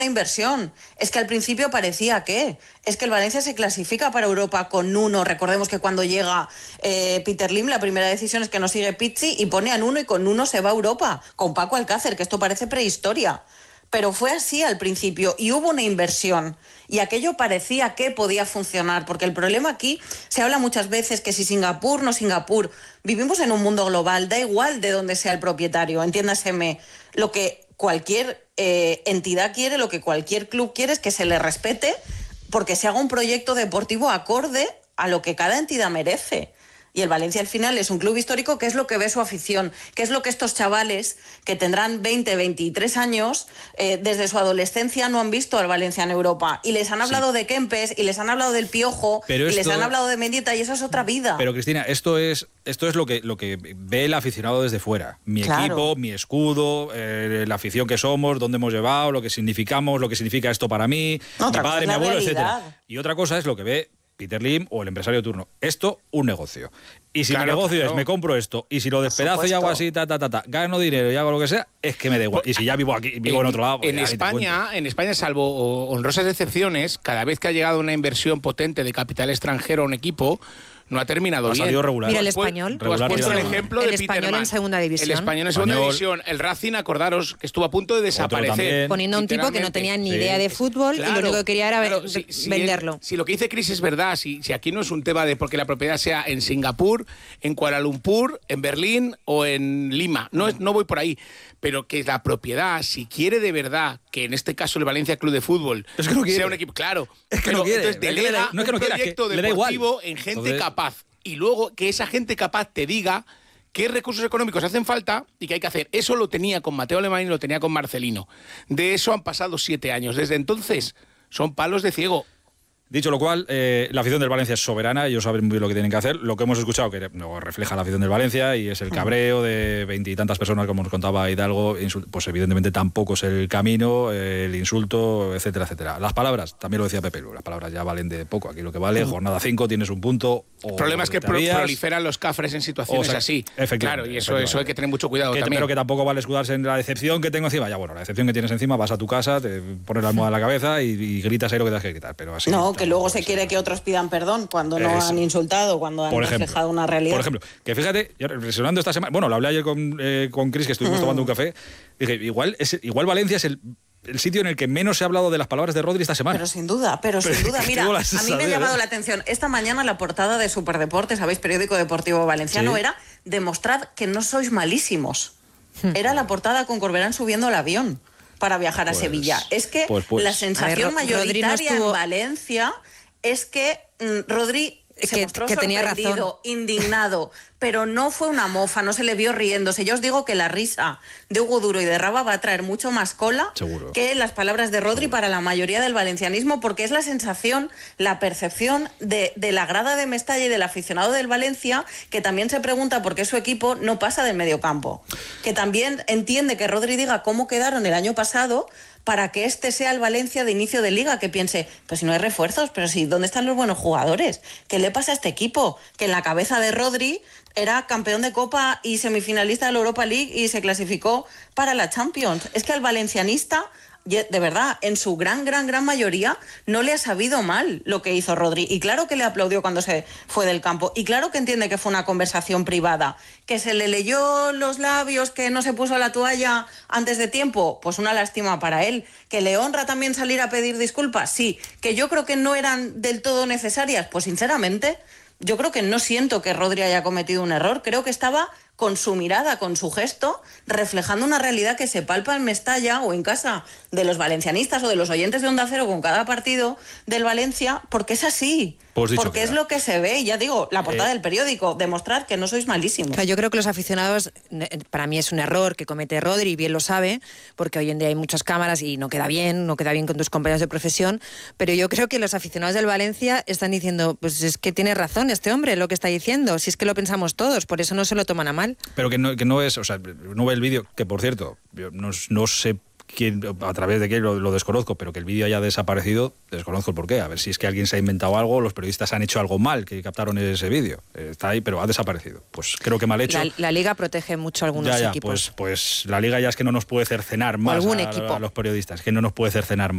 inversión. Es que al principio parecía que el Valencia se clasifica para Europa con Nuno. Recordemos que cuando llega Peter Lim, la primera decisión es que no sigue Pizzi y pone a Nuno, y con Nuno se va a Europa, con Paco Alcácer, que esto parece prehistoria. Pero fue así al principio y hubo una inversión y aquello parecía que podía funcionar, porque el problema aquí, se habla muchas veces que si Singapur, no Singapur, vivimos en un mundo global, da igual de dónde sea el propietario, entiéndaseme, lo que cualquier entidad quiere, lo que cualquier club quiere es que se le respete, porque se haga un proyecto deportivo acorde a lo que cada entidad merece. Y el Valencia al final es un club histórico, que es lo que ve su afición, que es lo que estos chavales que tendrán 20, 23 años, desde su adolescencia no han visto al Valencia en Europa. Y les han hablado de Kempes, y les han hablado del Piojo, y les han hablado de Mendieta, y eso es otra vida. Pero Cristina, esto es lo que ve el aficionado desde fuera. Mi equipo, mi escudo, la afición que somos, dónde hemos llevado, lo que significamos, lo que significa esto para mí, mi padre, mi abuelo, etcétera. Y otra cosa es lo que ve Peter Lim o el empresario de turno. Esto, un negocio. Y si mi negocio es, me compro esto, y si lo despedazo y hago así, gano dinero y hago lo que sea, es que me da igual. Y si ya vivo aquí, vivo en otro lado... En España, salvo honrosas excepciones, cada vez que ha llegado una inversión potente de capital extranjero a un equipo, no ha terminado bien. Ha salido regular. Mira el Español. Tú has puesto el ejemplo de Peterman. El Español en segunda división. El Español en segunda división. El Racing, acordaros, que estuvo a punto de desaparecer. Poniendo a un tipo que no tenía ni idea de fútbol, y lo único que quería era venderlo. Si lo que dice Chris es verdad, si aquí no es un tema de porque la propiedad sea en Singapur, en Kuala Lumpur, en Berlín o en Lima. No voy por ahí. Pero que la propiedad, si quiere de verdad, que en este caso el Valencia Club de Fútbol sea un equipo, claro, es que no quiere. Entonces delega un proyecto deportivo en gente capaz. Y luego que esa gente capaz te diga qué recursos económicos hacen falta y qué hay que hacer. Eso lo tenía con Mateo Alemán y lo tenía con Marcelino. De eso han pasado 7 años. Desde entonces son palos de ciego. Dicho lo cual, la afición del Valencia es soberana, ellos saben muy bien lo que tienen que hacer. Lo que hemos escuchado, que no refleja la afición del Valencia, y es el cabreo de 20 y tantas personas, como nos contaba Hidalgo, pues evidentemente tampoco es el camino, el insulto, etcétera, etcétera. Las palabras, también lo decía Pepe Lu, las palabras ya valen de poco. Aquí lo que vale, jornada 5, tienes un punto. El problema es que proliferan los cafres en situaciones así. Claro, y eso hay que tener mucho cuidado también. Pero que tampoco vale escudarse en la decepción que tengo encima. Ya bueno, la decepción que tienes encima, vas a tu casa, te pones la almohada en la cabeza y gritas ahí lo que tengas que gritar. Pero así, no, que luego se quiere que otros pidan perdón cuando no han insultado, cuando han reflejado una realidad. Por ejemplo, que fíjate, yo reflexionando esta semana, bueno, lo hablé ayer con Chris, que estuvimos tomando un café, dije, igual Valencia es el sitio en el que menos se ha hablado de las palabras de Rodri esta semana. Pero sin duda. Mira, a mí me ha llamado la atención. Esta mañana la portada de Superdeporte, ¿sabéis? Periódico deportivo valenciano, era demostrad que no sois malísimos. Era la portada con Corberán subiendo al avión para viajar a Sevilla. Es que la sensación mayoritaria en Valencia es que Rodri se mostró sorprendido, indignado, pero no fue una mofa, no se le vio riéndose. Yo os digo que la risa de Hugo Duro y de Raba va a traer mucho más cola que las palabras de Rodri para la mayoría del valencianismo, porque es la sensación, la percepción de la grada de Mestalla y del aficionado del Valencia, que también se pregunta por qué su equipo no pasa del mediocampo, que también entiende que Rodri diga cómo quedaron el año pasado, para que este sea el Valencia de inicio de liga, que piense, pues si no hay refuerzos, pero si, ¿dónde están los buenos jugadores? ¿Qué le pasa a este equipo? Que en la cabeza de Rodri era campeón de Copa y semifinalista de la Europa League y se clasificó para la Champions. Es que al valencianista, de verdad, en su gran mayoría, no le ha sabido mal lo que hizo Rodri. Y claro que le aplaudió cuando se fue del campo. Y claro que entiende que fue una conversación privada. Que se le leyó los labios, que no se puso la toalla antes de tiempo, pues una lástima para él. Que le honra también salir a pedir disculpas, sí. Que yo creo que no eran del todo necesarias, pues sinceramente, yo creo que no siento que Rodri haya cometido un error. Creo que estaba con su mirada, con su gesto, reflejando una realidad que se palpa en Mestalla o en casa de los valencianistas o de los oyentes de Onda Cero con cada partido del Valencia, porque es así. Pues porque es lo que se ve, y ya digo, la portada del periódico, demostrar que no sois malísimos. O sea, yo creo que los aficionados, para mí es un error que comete Rodri, bien lo sabe, porque hoy en día hay muchas cámaras y no queda bien con tus compañeros de profesión, pero yo creo que los aficionados del Valencia están diciendo, pues es que tiene razón este hombre, lo que está diciendo, si es que lo pensamos todos, por eso no se lo toman a mal. Pero que no es, o sea, no ve el vídeo, que por cierto, yo no sé a través de qué lo desconozco, pero que el vídeo haya desaparecido, desconozco el porqué. A ver si es que alguien se ha inventado algo, los periodistas han hecho algo mal, que captaron ese vídeo. Está ahí, pero ha desaparecido. Pues creo que mal hecho. La Liga protege mucho a algunos equipos. Pues la Liga ya es que no nos puede cercenar más a los periodistas, que no nos puede cercenar más.